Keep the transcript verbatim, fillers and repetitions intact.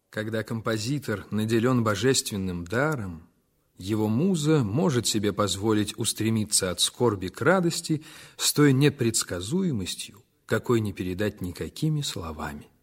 Когда композитор наделен божественным даром, его муза может себе позволить устремиться от скорби к радости с той непредсказуемостью, какой не передать никакими словами.